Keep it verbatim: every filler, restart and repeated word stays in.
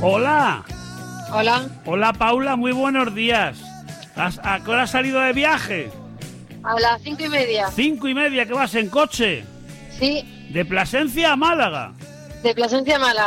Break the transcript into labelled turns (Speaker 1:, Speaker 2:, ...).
Speaker 1: Hola.
Speaker 2: Hola.
Speaker 1: Hola, Paula, muy buenos días. ¿Has- ¿A qué hora has salido de viaje?
Speaker 2: A las cinco y media.
Speaker 1: Cinco y media, que vas en coche.
Speaker 2: Sí,
Speaker 1: De Plasencia a Málaga.
Speaker 2: de Plasencia a Málaga.